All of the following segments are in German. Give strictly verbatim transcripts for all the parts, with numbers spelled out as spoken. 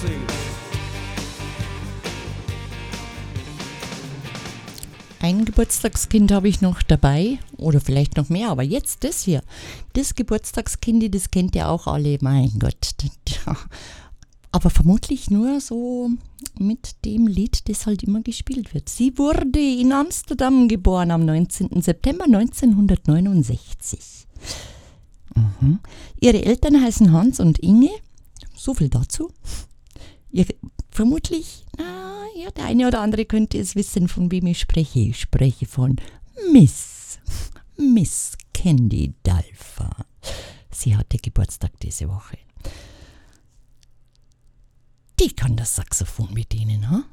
sing. Ein Geburtstagskind habe ich noch dabei oder vielleicht noch mehr, aber jetzt das hier, das Geburtstagskind, das kennt ihr auch alle, mein Gott. Aber vermutlich nur so mit dem Lied, das halt immer gespielt wird. Sie wurde in Amsterdam geboren am neunzehnten September neunzehnhundertneunundsechzig. Mhm. Ihre Eltern heißen Hans und Inge, so viel dazu. Ihr, vermutlich, na, ja, der eine oder andere könnte es wissen, von wem ich spreche. Ich spreche von Miss, Miss Candy Dulfer. Sie hatte Geburtstag diese Woche. Die kann das Saxophon bedienen, ha?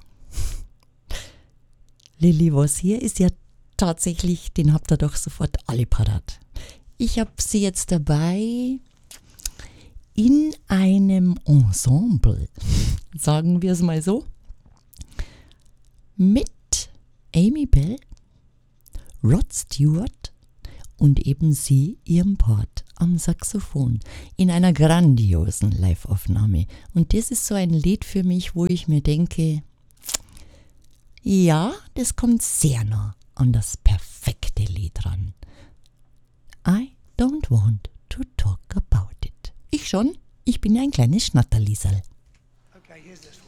Lilly Was hier ist ja tatsächlich, den habt ihr doch sofort alle parat. Ich habe sie jetzt dabei in einem Ensemble, sagen wir es mal so, mit Amy Bell, Rod Stewart und eben sie ihrem Part am Saxophon in einer grandiosen Live-Aufnahme. Und das ist so ein Lied für mich, wo ich mir denke, ja, das kommt sehr nah an das perfekte Lied ran. I don't want to talk about it. Ich schon, ich bin ja ein kleines Schnatterliesel. Okay, here's this one.